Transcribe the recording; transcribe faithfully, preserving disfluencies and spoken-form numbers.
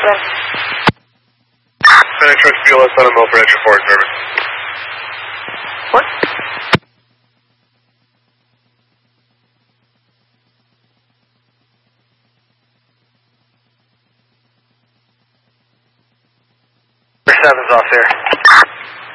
Austin. San Antonio B L S on a mill for entry forward service. What? Seven's off there.